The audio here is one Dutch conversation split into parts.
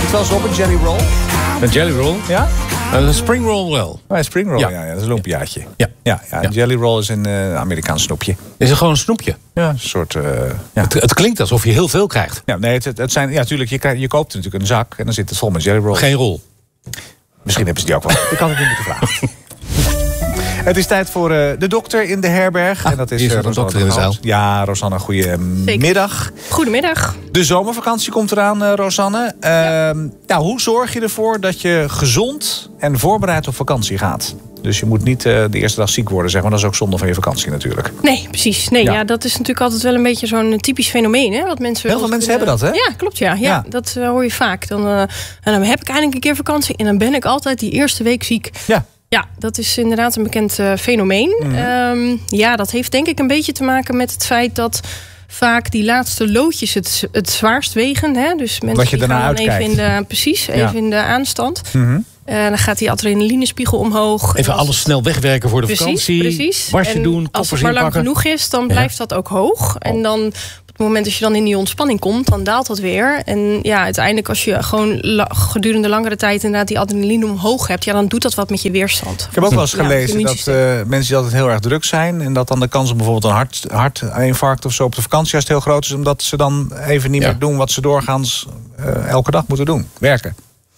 het wel eens op, een jelly roll? Een jelly roll? Ja? Een spring roll wel. Oh, een spring roll, Ja. ja, dat is een lumpiaatje. Ja. Een jelly roll is een Amerikaans snoepje. Is het gewoon een snoepje? Ja, een soort... Het klinkt alsof je heel veel krijgt. Ja, nee, het zijn... Ja, natuurlijk, je koopt natuurlijk een zak en dan zit het vol met jelly roll. Geen rol. Misschien hebben ze die ook wel. Ik had het niet moeten vragen. Het is tijd voor de dokter in de herberg. En dat is hier is een dokter in de zaal. Ja, Rosanne, goedemiddag. Goedemiddag. De zomervakantie komt eraan, Rosanne. Nou, hoe zorg je ervoor dat je gezond en voorbereid op vakantie gaat? Dus je moet niet de eerste dag ziek worden, zeg maar. Dat is ook zonde van je vakantie natuurlijk. Nee, precies. Nee, ja, dat is natuurlijk altijd wel een beetje zo'n typisch fenomeen. Hè? Dat mensen Heel veel mensen hebben dat, hè? Ja, klopt, ja. Dat hoor je vaak. Dan heb ik eindelijk een keer vakantie en dan ben ik altijd die eerste week ziek. Ja, dat is inderdaad een bekend fenomeen. Ja, dat heeft denk ik een beetje te maken met het feit dat vaak die laatste loodjes het zwaarst wegen. Hè? Dus mensen wat je daarna uitkijkt. Even in de aanstand. Dan gaat die adrenalinespiegel omhoog. Even alles snel wegwerken voor de vakantie. Precies. Wasje doen, als het koffers maar lang inpakken. genoeg is, dan blijft dat ook hoog. En dan op het moment dat je dan in die ontspanning komt, dan daalt dat weer. En ja, uiteindelijk als je gewoon gedurende langere tijd inderdaad die adrenaline omhoog hebt, ja, dan doet dat wat met je weerstand. Ik heb ook wel eens gelezen dat mensen die altijd heel erg druk zijn en dat dan de kans op bijvoorbeeld een hartinfarct of zo op de vakantie juist heel groot is, omdat ze dan even niet meer doen wat ze doorgaans elke dag moeten doen. Werken.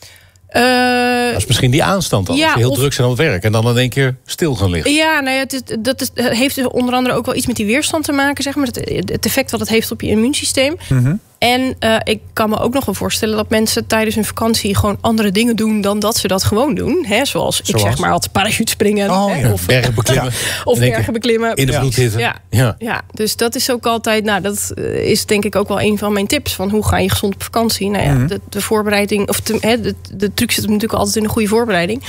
Dat is misschien die aanstand al. Als je heel druk zijn aan het werk en dan in één keer stil gaan liggen. Ja, nou ja, dat heeft dus onder andere ook wel iets met die weerstand te maken, zeg maar. Het effect wat het heeft op je immuunsysteem. En ik kan me ook nog wel voorstellen dat mensen tijdens hun vakantie gewoon andere dingen doen dan dat ze dat gewoon doen. Hè? Zoals ik zeg maar altijd parachutespringen. Of bergen beklimmen. Of bergen beklimmen. In de vloed zitten. Ja, dus dat is ook altijd, nou, dat is denk ik ook wel een van mijn tips. Van hoe ga je gezond op vakantie? Nou ja, de voorbereiding, of de truc zit natuurlijk altijd in een goede voorbereiding.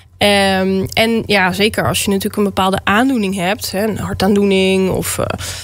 En ja, zeker als je natuurlijk een bepaalde aandoening hebt, een hartaandoening of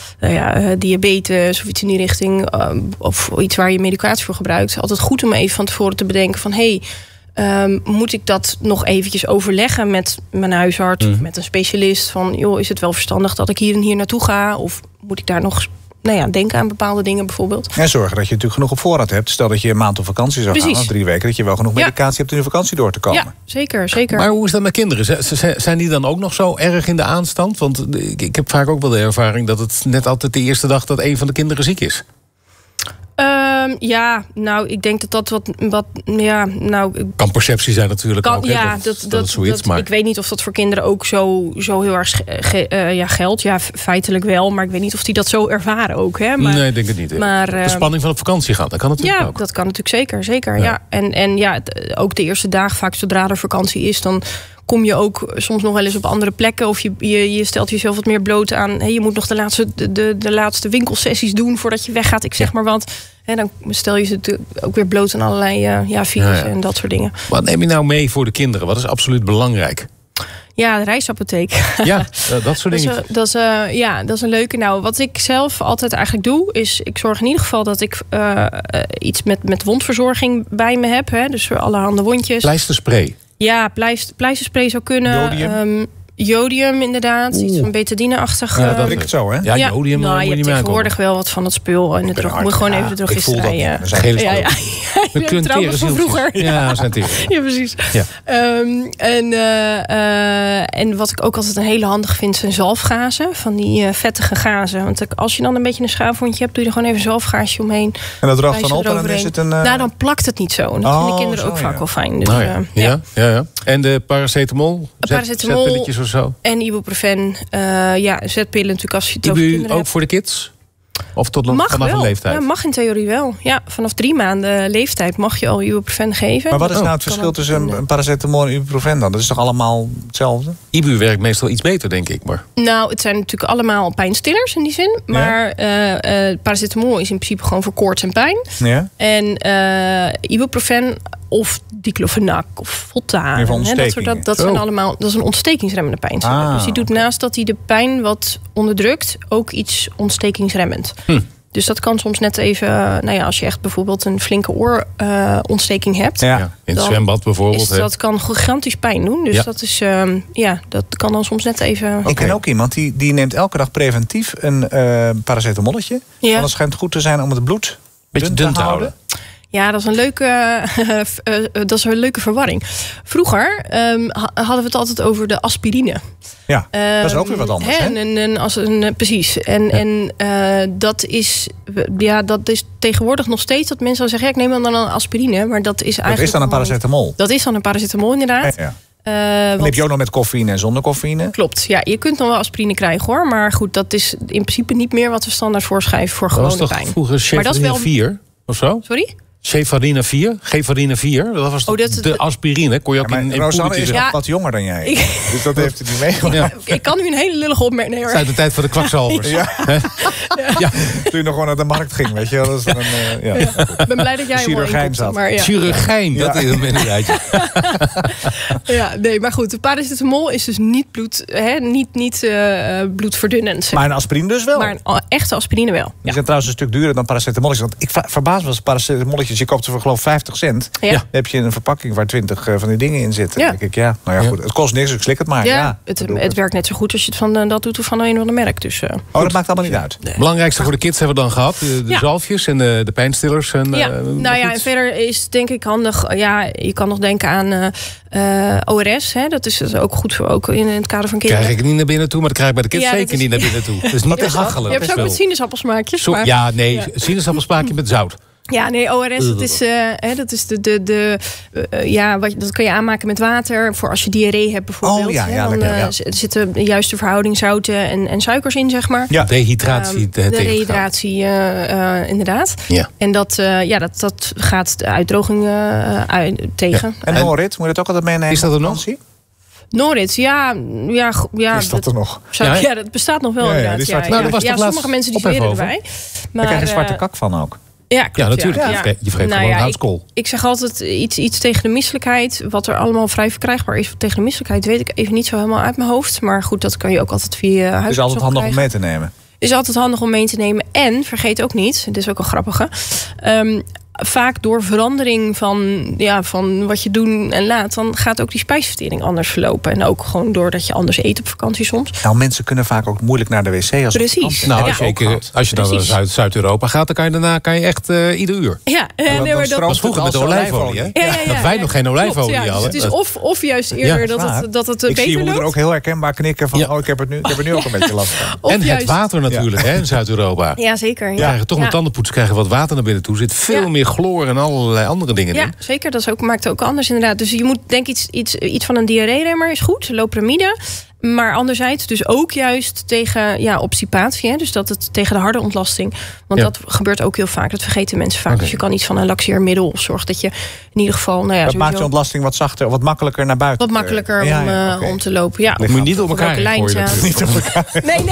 diabetes of iets in die richting, of iets waar je medicatie voor gebruikt, is altijd goed om even van tevoren te bedenken van moet ik dat nog eventjes overleggen met mijn huisarts of met een specialist van, joh, is het wel verstandig dat ik hier en hier naartoe ga, of moet ik daar nog denken aan bepaalde dingen bijvoorbeeld. En zorgen dat je natuurlijk genoeg op voorraad hebt. Stel dat je een maand op vakantie zou gaan, of 3 weken, dat je wel genoeg medicatie hebt om je vakantie door te komen. Ja, zeker. Maar hoe is dat met kinderen? Zijn die dan ook nog zo erg in de aanstand? Want ik heb vaak ook wel de ervaring dat het net altijd de eerste dag dat een van de kinderen ziek is. Ik denk dat wat kan perceptie zijn natuurlijk ook. Dat zoiets, maar ik weet niet of dat voor kinderen ook zo heel erg geldt. Ja, feitelijk wel, maar ik weet niet of die dat zo ervaren ook. Hè? Maar, nee, ik denk het niet. Maar de spanning van op vakantie gaan, dat kan natuurlijk ook. Dat kan natuurlijk zeker. Ja. En ook de eerste dagen, vaak zodra er vakantie is, dan kom je ook soms nog wel eens op andere plekken. Of je stelt jezelf wat meer bloot aan. Je moet nog de laatste winkelsessies doen voordat je weggaat. Ik zeg maar wat. En dan stel je ze ook weer bloot aan allerlei virussen en dat soort dingen. Wat neem je nou mee voor de kinderen? Wat is absoluut belangrijk? Ja, de reisapotheek. Ja, dat soort dingen. Dat is een leuke. Nou, wat ik zelf altijd eigenlijk doe, is ik zorg in ieder geval dat ik iets met wondverzorging bij me heb. Hè? Dus voor allerhande wondjes. Pleisterspray. Ja, pleisterspray zou kunnen. Jodium inderdaad. Iets van betadine-achtig. Ja, dat ligt zo, hè? Ja, jodium. Je hebt tegenwoordig wel wat van het spul. En de moet gewoon even de drogist rijden. We kunnen trouwens van vroeger. Ja, zijn ja, precies. Ja. En wat ik ook altijd een hele handig vind, zijn zalfgazen. Van die vettige gazen. Want als je dan een beetje een schaafwondje hebt, doe je er gewoon even een zalfgaasje omheen. En dat droogt dan op en dan is het een... Nou, dan plakt het niet zo. En dat vinden kinderen ook vaak wel fijn. Dus, ja. En de paracetamol? Zetpilletjes of zo? En ibuprofen. Zetpillen natuurlijk als je het over kinderen hebt. Ook voor de kids? Of vanaf een leeftijd? Ja, mag in theorie wel. Ja, vanaf 3 maanden leeftijd mag je al ibuprofen geven. Maar wat is nou het verschil tussen een paracetamol en ibuprofen dan? Dat is toch allemaal hetzelfde? Ibu werkt meestal iets beter, denk ik. Maar. Nou, het zijn natuurlijk allemaal pijnstillers in die zin. Maar paracetamol is in principe gewoon voor koorts en pijn. Ja. En ibuprofen of diclofenac of Voltaren. Dat zijn allemaal, dat is een ontstekingsremmende pijnstiller. Dus die doet naast dat hij de pijn wat onderdrukt, ook iets ontstekingsremmend. Dus dat kan soms net even, als je echt bijvoorbeeld een flinke oorontsteking hebt. Ja, in het zwembad bijvoorbeeld. Dat kan gigantisch pijn doen. Dus dat is, dat kan dan soms net even. Ik ken ook iemand die neemt elke dag preventief een paracetamolletje. Want dat schijnt goed te zijn om het bloed beetje dun te houden. Ja, dat is een leuke verwarring. Vroeger hadden we het altijd over de aspirine. Ja, dat is ook weer wat anders. Precies. En dat is tegenwoordig nog steeds dat mensen dan zeggen... ik neem dan een aspirine, maar dat is eigenlijk... Dat is dan een paracetamol. Dat is dan een paracetamol, inderdaad. Ja. Dan heb je ook nog met cafeïne en zonder cafeïne. Klopt, ja. Je kunt nog wel aspirine krijgen, hoor. Maar goed, dat is in principe niet meer wat we standaard voorschrijven voor gewone pijn. Dat was toch vroeger Cefarina 4 of zo? Sorry? Cefarina 4, Gefarina 4, dat was de aspirine. Kon je ook in Rosanne is nog wat jonger dan jij. Dus dat heeft hij niet meegemaakt. Ik kan nu een hele lullige opmerking. Het is uit de tijd van de kwakzalvers. Ja. Toen je nog gewoon naar de markt ging, weet je wel. Dat is Ik ben blij dat jij chirurgijn zat. Chirurgijn, dat is een inderdaad. Ja, nee, maar goed. De paracetamol is dus niet bloedverdunnend. Maar een aspirine dus wel? Maar een echte aspirine wel. Die zijn trouwens een stuk duurder dan paracetamol. Want ik verbaas me als paracetamolletjes. Je koopt ze voor geloof 50 cent. Ja. Dan heb je een verpakking waar 20 van die dingen in zitten. Ja. Dan denk ik, goed. Het kost niks, ik slik het maar. Ja, het werkt net zo goed als je het van dat doet of van een of ander merk. Dus, dat maakt allemaal niet uit. Het belangrijkste voor de kids hebben we dan gehad. De zalfjes en de pijnstillers. En verder is denk ik handig. Ja, je kan nog denken aan ORS. Hè? Dat is ook goed voor ook in het kader van kinderen. Krijg ik niet naar binnen toe, maar dat krijg ik bij de kids zeker niet naar binnen toe. Dat is niet te hachelen. Je hebt ze ook met sinaasappelsmaakjes. Sinaasappelsmaakje met zout. Ja, nee, ORS, dat is dat kan je aanmaken met water voor als je diarree hebt bijvoorbeeld. Er zitten de juiste verhouding zouten en suikers in, zeg maar. Ja, dehydratie. Dehydratie, inderdaad. Ja. En dat gaat de uitdroging tegen. Ja. En Norit, moet je dat ook altijd meenemen? Is dat er nog? Norit, ja. Is dat er nog? Ja, dat bestaat nog wel inderdaad. Sommige mensen die zweren erbij. Daar krijg je zwarte kak van ook. Ja, natuurlijk. Ja. Je vreet gewoon houtskool. Ik zeg altijd iets tegen de misselijkheid. Wat er allemaal vrij verkrijgbaar is tegen de misselijkheid... weet ik even niet zo helemaal uit mijn hoofd. Maar goed, dat kan je ook altijd via huisarts. Is altijd handig om mee te nemen. Is altijd handig om mee te nemen. En, vergeet ook niet, dit is ook een grappige... vaak door verandering van wat je doet en laat... dan gaat ook die spijsvertering anders verlopen. En ook gewoon doordat je anders eet op vakantie soms. Nou, mensen kunnen vaak ook moeilijk naar de wc. Precies. Als je dan naar Zuid-Europa gaat... dan kan je echt ieder uur. Ja, maar dat was vroeger met de olijfolie. Dat wij nog geen olijfolie hadden. Het is of juist eerder dat het beter loopt. Ik zie je moeder ook heel herkenbaar knikken van... ik heb er nu ook een beetje last van. En het water natuurlijk in Zuid-Europa. Ja, zeker. We krijgen toch met tandenpoets wat water naar binnen toe. Er zit veel meer chloor en allerlei andere dingen in. Ja, zeker. Dat maakt het ook anders inderdaad. Dus je moet denk ik iets van een diarree-remmer is goed. Loperamide. Maar anderzijds dus ook juist tegen obstipatie. Hè? Dus dat het tegen de harde ontlasting. Want dat gebeurt ook heel vaak. Dat vergeten mensen vaak. Dus je kan iets van een laxeermiddel of zorg dat je in ieder geval... dat maakt je ontlasting wat zachter, wat makkelijker naar buiten. Wat makkelijker om te lopen. Ja. Dat moet je niet op elkaar gooien. Niet op elkaar. Nee.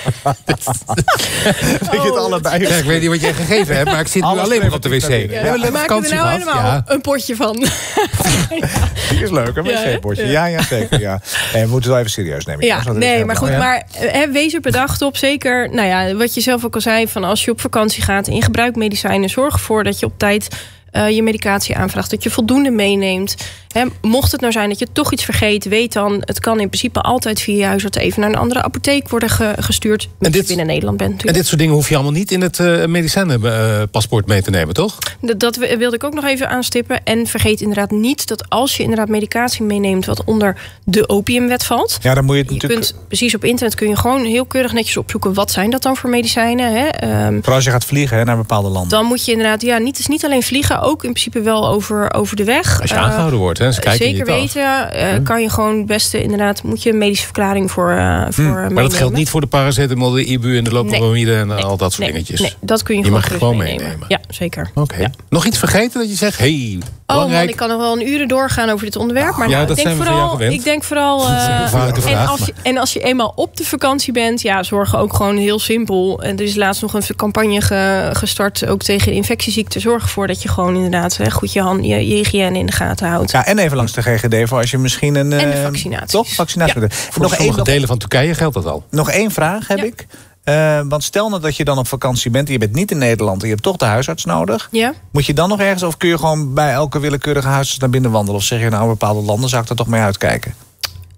Dat je het allebei. Ik weet niet wat jij gegeven hebt, maar ik zit nu alleen maar op de wc. We maken er nou helemaal een potje van. Die is leuk, een wc-potje. Ja, zeker. Ja. En we moeten het wel even serieus nemen. Ja, nee, maar goed, maar wees er bedacht op. Zeker, wat je zelf ook al zei, van als je op vakantie gaat en je gebruikt medicijnen, zorg ervoor dat je op tijd je medicatie aanvraagt, dat je voldoende meeneemt. Mocht het nou zijn dat je toch iets vergeet, weet dan, het kan in principe altijd via je huisarts even naar een andere apotheek worden gestuurd. Als je binnen Nederland bent natuurlijk. En dit soort dingen hoef je allemaal niet in het medicijnenpaspoort mee te nemen, toch? Dat wilde ik ook nog even aanstippen. En vergeet inderdaad niet dat als je inderdaad medicatie meeneemt wat onder de opiumwet valt. Ja, dan moet je het natuurlijk... kunt precies op internet kun je gewoon heel keurig netjes opzoeken wat zijn dat dan voor medicijnen. Vooral als je gaat vliegen naar bepaalde landen. Dan moet je inderdaad, niet alleen vliegen, ook in principe wel over de weg. Als je aangehouden wordt. Zeker weten, kan je gewoon het beste inderdaad, moet je een medische verklaring voor meenemen. Maar dat geldt niet voor de paracetamol, de ibu en de loperamide en al dat soort dingetjes. Nee, dat kun je gewoon meenemen. Ja, zeker. Okay. Ja. Nog iets vergeten dat je zegt, belangrijk. Ik kan nog wel een uren doorgaan over dit onderwerp. Maar ik denk vooral als je eenmaal op de vakantie bent, zorg ook gewoon heel simpel. En er is laatst nog een campagne gestart, ook tegen infectieziekten. Zorg ervoor dat je gewoon inderdaad goed je hygiëne in de gaten houdt. Ja, en even langs de GGD voor als je misschien een... En de vaccinatie. Toch? Vaccinatie. Ja. Voor sommige delen van Turkije geldt dat al. Nog één vraag heb ik. Want stel nou dat je dan op vakantie bent, je bent niet in Nederland en je hebt toch de huisarts nodig. Ja. Moet je dan nog ergens, of kun je gewoon bij elke willekeurige huisarts naar binnen wandelen? Of zeg je nou, bepaalde landen zou ik er toch mee uitkijken?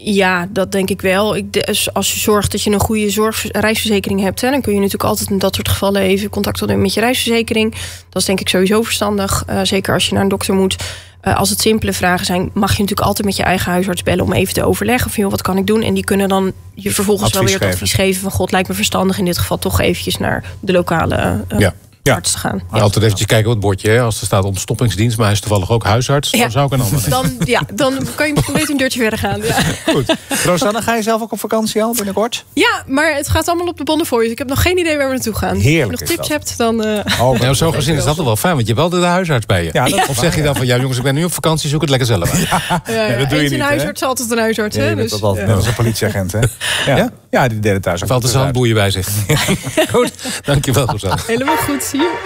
Ja, dat denk ik wel. Als je zorgt dat je een goede reisverzekering hebt, dan kun je natuurlijk altijd in dat soort gevallen even contact opnemen met je reisverzekering. Dat is denk ik sowieso verstandig. Zeker als je naar een dokter moet. Als het simpele vragen zijn, mag je natuurlijk altijd met je eigen huisarts bellen om even te overleggen van, wat kan ik doen? En die kunnen dan je vervolgens wel weer het advies geven van, lijkt me verstandig in dit geval toch eventjes naar de lokale arts te gaan. Ja. Altijd eventjes kijken op het bordje. Hè. Als er staat ontstoppingsdienst, maar hij is toevallig ook huisarts, dan zou ik een ander nemen. Dan kan je misschien beter een deurtje verder gaan. Ja. Goed. Rosanne, ga je zelf ook op vakantie al binnenkort? Ja, maar het gaat allemaal op de Bonnefoy. Dus ik heb nog geen idee waar we naartoe gaan. Heerlijk. Als je nog tips hebt, dan... Nou, zo gezien is dat toch wel fijn, want je hebt wel de huisarts bij je. Ja, of zeg je dan van, jongens, ik ben nu op vakantie, zoek het lekker zelf uit. Dat doe je niet, een huisarts is altijd een huisarts. Ja, Dus, dat altijd net als een politieagent, hè? Ja, die deden thuis ook. Valt de zandboeien bij zich. Goed, dankjewel, Rosanne. Helemaal goed, zie je.